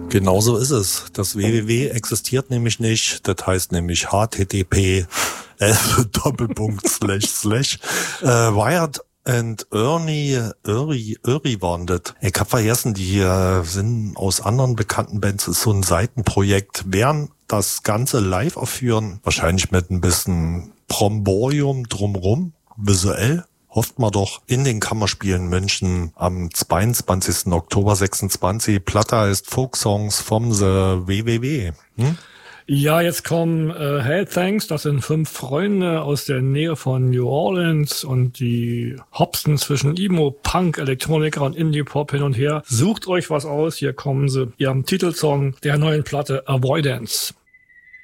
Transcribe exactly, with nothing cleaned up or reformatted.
Genauso ist es. Das www existiert nämlich nicht. Das heißt nämlich H T T P Doppelpunkt slash slash äh, Wired and Ernie, Ernie, Ernie waren das. Ich hab vergessen, die äh, sind aus anderen bekannten Bands, ist so ein Seitenprojekt, werden das Ganze live aufführen, wahrscheinlich mit ein bisschen Bromborium drumrum, visuell. Hofft man doch, in den Kammerspielen München am zweiundzwanzigsten Oktober sechsundzwanzig. Platte heißt Folk Songs from the W W W. Hm? Ja, jetzt kommen äh, Hey Thanks, das sind fünf Freunde aus der Nähe von New Orleans und die hopsen zwischen Emo, Punk, Elektroniker und Indie-Pop hin und her. Sucht euch was aus, hier kommen sie. Ihr habt einen Titelsong der neuen Platte Avoidance.